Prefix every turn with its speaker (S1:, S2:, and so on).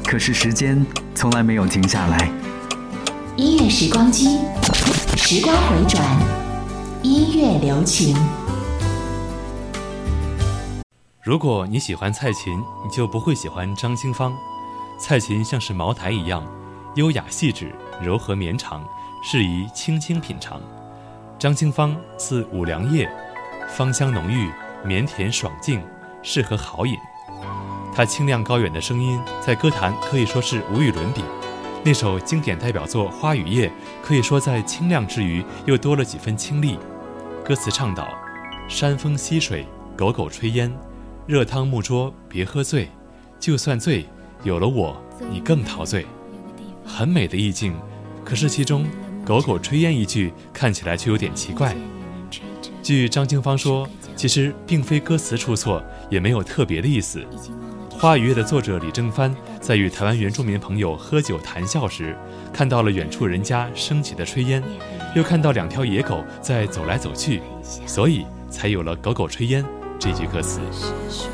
S1: 可是时间从来没有停下来。
S2: 音乐时光机，时光回转，音乐留情。
S3: 如果你喜欢蔡琴，你就不会喜欢张清芳。蔡琴像是茅台一样，优雅细致，柔和绵长，适宜轻轻品尝。张清芳自五粮液，芳香浓郁，绵甜爽净，适合好饮。她清亮高远的声音在歌坛可以说是无与伦比。那首经典代表作《花与叶》可以说在清亮之余又多了几分清丽。歌词倡导：山风溪水，狗狗炊烟，热汤木桌别喝醉，就算醉，有了我你更陶醉。很美的意境，可是其中狗狗炊烟一句看起来却有点奇怪。据张清芳说，其实并非歌词出错，也没有特别的意思。花与叶的作者李正帆在与台湾原住民朋友喝酒谈笑时，看到了远处人家升起的炊烟，又看到两条野狗在走来走去，所以才有了狗狗炊烟这句歌词。